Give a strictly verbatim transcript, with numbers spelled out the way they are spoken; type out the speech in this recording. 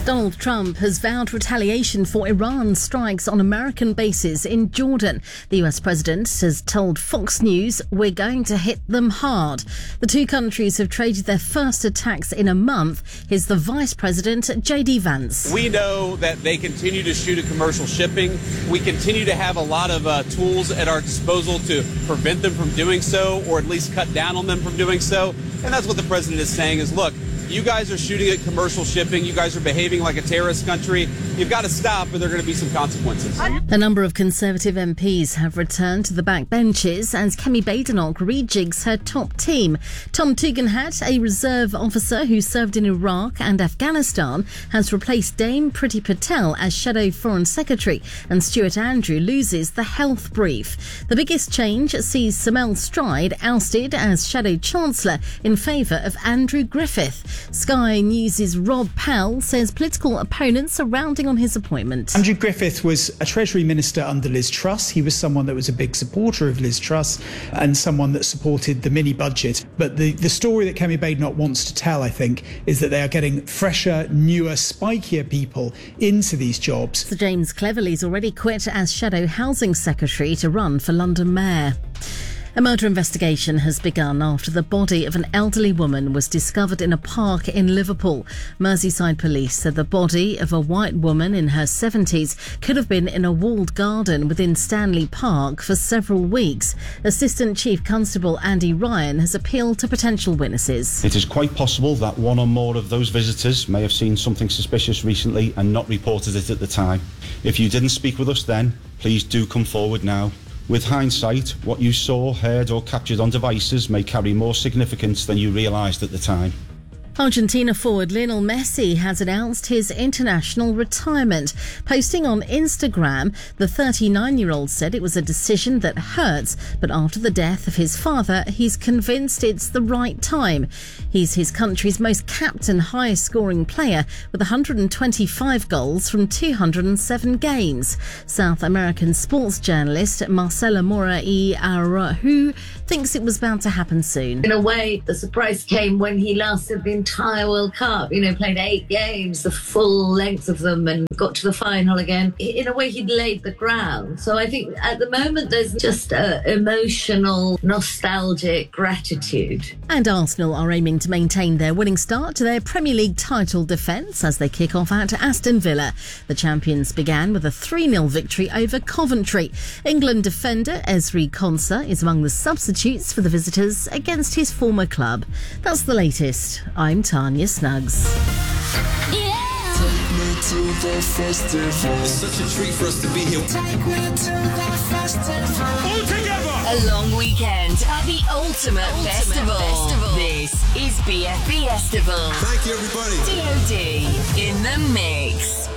Donald Trump has vowed retaliation for Iran's strikes on American bases in Jordan. The U S president has told Fox News, "We're going to hit them hard." The two countries have traded their first attacks in a month. Here's the Vice President, J D Vance. We know that they continue to shoot at commercial shipping. We continue to have a lot of uh, tools at our disposal to prevent them from doing so, or at least cut down on them from doing so. And that's what the president is saying is, look, you guys are shooting at commercial shipping. You guys are behaving like a terrorist country. You've got to stop, or there are going to be some consequences. A number of Conservative M Ps have returned to the backbenches as Kemi Badenoch rejigs her top team. Tom Tugendhat, a reserve officer who served in Iraq and Afghanistan, has replaced Dame Priti Patel as Shadow Foreign Secretary, and Stuart Andrew loses the health brief. The biggest change sees Samel Stride ousted as Shadow Chancellor in favour of Andrew Griffith. Sky News' Rob Powell says political opponents are rounding on his appointment. Andrew Griffith was a Treasury Minister under Liz Truss. He was someone that was a big supporter of Liz Truss and someone that supported the mini budget. But the, the story that Kemi Badenoch wants to tell, I think, is that they are getting fresher, newer, spikier people into these jobs. Sir James Cleverly's already quit as Shadow Housing Secretary to run for London Mayor. A murder investigation has begun after the body of an elderly woman was discovered in a park in Liverpool. Merseyside police said the body of a white woman in her seventies could have been in a walled garden within Stanley Park for several weeks. Assistant Chief Constable Andy Ryan has appealed to potential witnesses. It is quite possible that one or more of those visitors may have seen something suspicious recently and not reported it at the time. If you didn't speak with us then, please do come forward now. With hindsight, what you saw, heard or captured on devices may carry more significance than you realised at the time. Argentina forward Lionel Messi has announced his international retirement. Posting on Instagram, the thirty-nine-year-old said it was a decision that hurts, but after the death of his father, he's convinced it's the right time. He's his country's most capped and highest-scoring player with one hundred twenty-five goals from two hundred seven games. South American sports journalist Marcela Mora y Araujo thinks it was bound to happen soon. In a way, the surprise came when he lasted the entire World Cup, you know, played eight games, the full length of them, and got to the final again. In a way, he'd laid the ground. So I think at the moment there's just a emotional, nostalgic gratitude. And Arsenal are aiming to maintain their winning start to their Premier League title defence as they kick off at Aston Villa. The champions began with a three nil victory over Coventry. England defender Ezri Konsa is among the substitutes for the visitors against his former club. That's the latest. I'm Tanya Snuggs. Yeah. Take me to the festival. It's such a treat for us to be here. Take me to the festival. All together. A long weekend at the Ultimate, Ultimate Festival. Festival. This is B F B Festival. Thank you, everybody. D O D in the mix.